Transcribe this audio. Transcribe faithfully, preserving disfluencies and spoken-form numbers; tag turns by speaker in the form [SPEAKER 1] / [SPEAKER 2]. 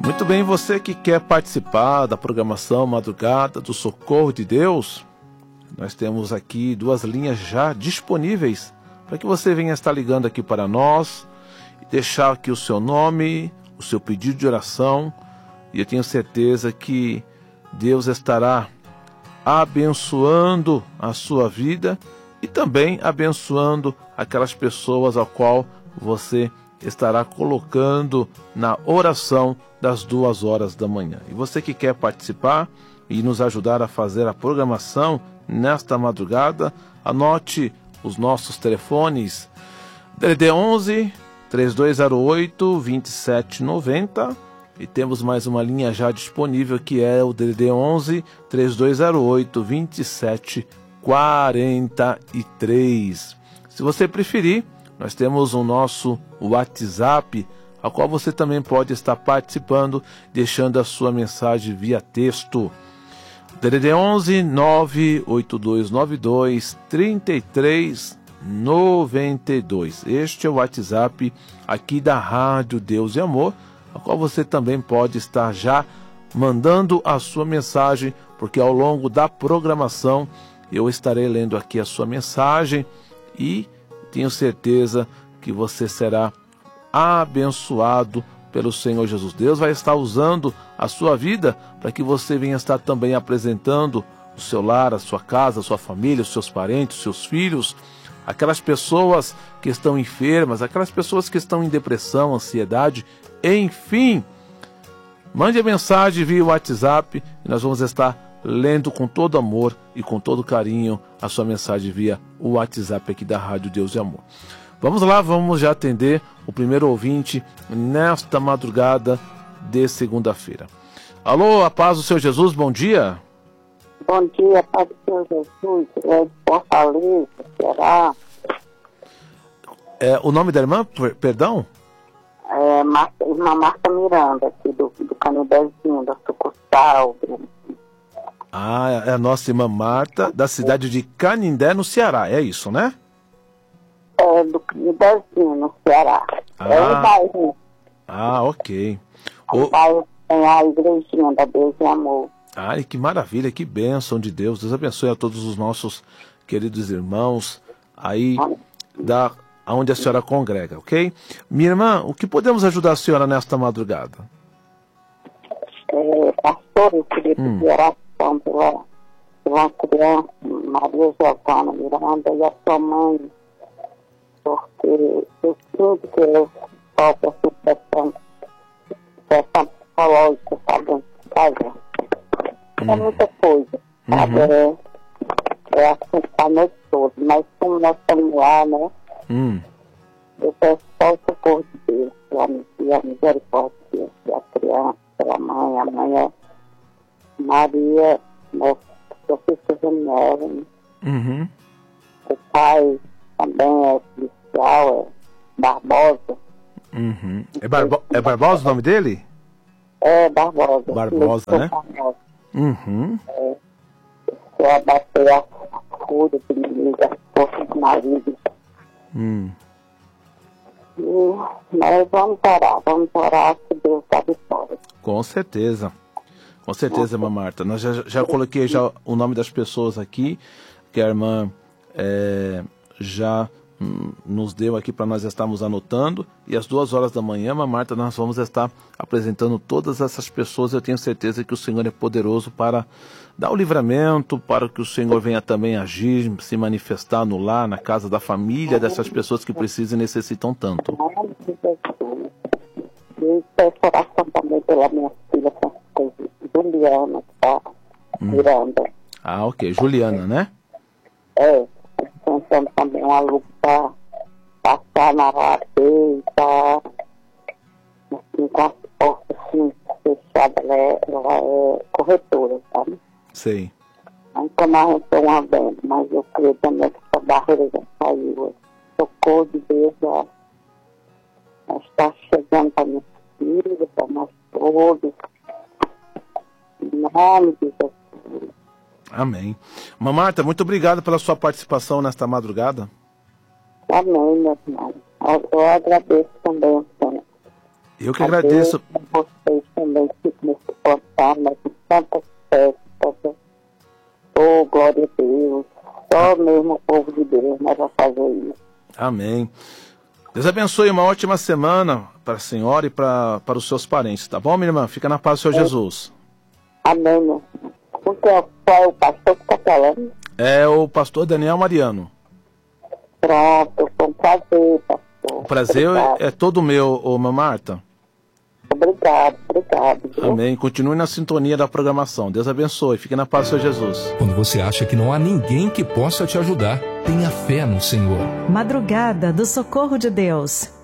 [SPEAKER 1] Muito bem, você que quer participar da programação Madrugada do Socorro de Deus, nós temos aqui duas linhas já disponíveis para que você venha estar ligando aqui para nós e deixar aqui o seu nome, o seu pedido de oração, e eu tenho certeza que Deus estará abençoando a sua vida e também abençoando aquelas pessoas ao qual você estará colocando na oração das duas horas da manhã. E você que quer participar e nos ajudar a fazer a programação nesta madrugada, anote os nossos telefones: D D D onze, três dois zero oito, vinte e sete noventa, e temos mais uma linha já disponível que é o D D D onze, três dois zero oito, vinte e sete quarenta e três. Se você preferir, nós temos o nosso WhatsApp, a qual você também pode estar participando, deixando a sua mensagem via texto. D D D onze, nove oito dois nove dois, três três nove dois. Este é o WhatsApp aqui da Rádio Deus e Amor, a qual você também pode estar já mandando a sua mensagem, porque ao longo da programação eu estarei lendo aqui a sua mensagem e tenho certeza que você será abençoado pelo Senhor Jesus. Deus vai estar usando a sua vida para que você venha estar também apresentando o seu lar, a sua casa, a sua família, os seus parentes, os seus filhos, aquelas pessoas que estão enfermas, aquelas pessoas que estão em depressão, ansiedade, enfim. Mande a mensagem via WhatsApp e nós vamos estar lendo com todo amor e com todo carinho a sua mensagem via o WhatsApp aqui da Rádio Deus e Amor. Vamos lá, vamos já atender o primeiro ouvinte nesta madrugada de segunda-feira. Alô, a paz do Senhor Jesus, bom dia.
[SPEAKER 2] Bom dia, paz do Senhor Jesus, é de Fortaleza, Ceará.
[SPEAKER 1] É, o nome da irmã, per- perdão?
[SPEAKER 2] É, Marta, irmã Marta Miranda, aqui do, do Canidezinho, da sucursal.
[SPEAKER 1] Ah, é a nossa irmã Marta, da cidade de Canindé, no Ceará, é isso, né?
[SPEAKER 2] É, do Canidezinho, no Ceará.
[SPEAKER 1] Ah.
[SPEAKER 2] É um bairro.
[SPEAKER 1] Ah, ok.
[SPEAKER 2] O
[SPEAKER 1] O...
[SPEAKER 2] bairro tem a igrejinha da Deus e Amor.
[SPEAKER 1] Ai, que maravilha, que bênção de Deus. Deus abençoe a todos os nossos queridos irmãos aí da onde a senhora congrega, ok? Minha irmã, o que podemos ajudar a senhora nesta madrugada?
[SPEAKER 2] É, pastor, eu queria
[SPEAKER 1] Hum.
[SPEAKER 2] pedir oração pela, pela criança, Maria Giovana Miranda, e a sua mãe, porque eu sinto que eu sofro a supressão, supressão psicológica, sabe, sabe? É muita coisa, sabe?
[SPEAKER 1] Uhum.
[SPEAKER 2] É, é assim a noite toda, mas como nós estamos lá, né?
[SPEAKER 1] Hum.
[SPEAKER 2] Eu peço só o socorro de Deus, pela a misericórdia de Deus, pela criança, pela mãe. A mãe é Maria, né, Francisca Daniela.
[SPEAKER 1] Uhum.
[SPEAKER 2] O pai também é policial, é Barbosa.
[SPEAKER 1] Uhum. É, Barbo... é Barbosa o nome dele?
[SPEAKER 2] É Barbosa.
[SPEAKER 1] Barbosa,
[SPEAKER 2] filho
[SPEAKER 1] né?
[SPEAKER 2] do Barbosa.
[SPEAKER 1] Uhum.
[SPEAKER 2] É, eu abatei a cura do inimigo, as forças do marido.
[SPEAKER 1] Hum.
[SPEAKER 2] E nós vamos orar, vamos orar que Deus está de fora.
[SPEAKER 1] Com certeza. Com certeza, irmã Marta. Nós já, já coloquei já o nome das pessoas aqui, que a irmã é, já hum, nos deu aqui para nós estarmos anotando. E às duas horas da manhã, irmã Marta, nós vamos estar apresentando todas essas pessoas. Eu tenho certeza que o Senhor é poderoso para dar o livramento, para que o Senhor venha também agir, se manifestar no lar, na casa da família dessas pessoas que precisam e necessitam tanto.
[SPEAKER 2] E peço oração também pela minha filha Juliana, tá? Miranda.
[SPEAKER 1] Ah, ok. Juliana, né?
[SPEAKER 2] É, pensando também um aluno para passar na ladeira, tá? Assim, com as portas assim, fechadas, ela é, ela é corretora, sabe?
[SPEAKER 1] Sei.
[SPEAKER 2] Então nós não tem uma venda, mas eu creio também que essa barreira já saiu. Socorro de Deus já está chegando para minha filha, para nós todos. Em nome de Jesus.
[SPEAKER 1] Amém. Irmã Marta, muito obrigado pela sua participação nesta madrugada.
[SPEAKER 2] Amém, meu irmão. Eu, eu agradeço também, Senhor.
[SPEAKER 1] Eu que agradeço.
[SPEAKER 2] A vocês também fico me suportando, né, com tantas festas. Oh, glória a Deus. Só mesmo o povo de Deus, né, vai fazer isso.
[SPEAKER 1] Amém. Deus abençoe, uma ótima semana para a senhora e para, para os seus parentes, tá bom, minha irmã? Fica na paz do Senhor Jesus.
[SPEAKER 2] Amém, meu. Qual é o pastor que está falando?
[SPEAKER 1] É o pastor Daniel Mariano.
[SPEAKER 2] Pronto, foi um prazer, pastor.
[SPEAKER 1] O prazer
[SPEAKER 2] obrigado.
[SPEAKER 1] É todo meu, ô, irmã Marta.
[SPEAKER 2] Obrigado, obrigado. Viu?
[SPEAKER 1] Amém. Continue na sintonia da programação. Deus abençoe. Fique na paz do Senhor Jesus.
[SPEAKER 3] Quando você acha que não há ninguém que possa te ajudar, tenha fé no Senhor.
[SPEAKER 4] Madrugada do Socorro de Deus.